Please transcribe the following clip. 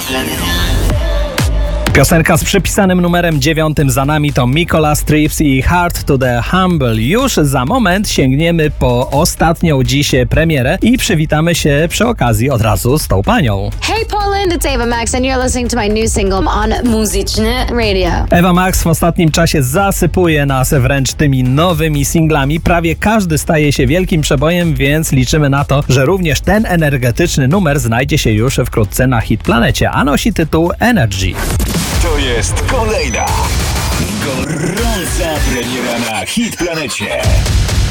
Piosenka z przypisanym numerem 9 za nami to Mikola Streeves i Hard to the Humble. Już za moment sięgniemy po ostatnią dziś premierę i przywitamy się przy okazji od razu z tą panią. Hey Poland, it's Ava Max and you're listening to my new single on Muzyczne Radio. Ava Max w ostatnim czasie zasypuje nas wręcz tymi nowymi singlami. Prawie każdy staje się wielkim przebojem, więc liczymy na to, że również ten energetyczny numer znajdzie się już wkrótce na Hit Planecie, a nosi tytuł Energy. To jest kolejna gorąca premiera na Hit Planecie.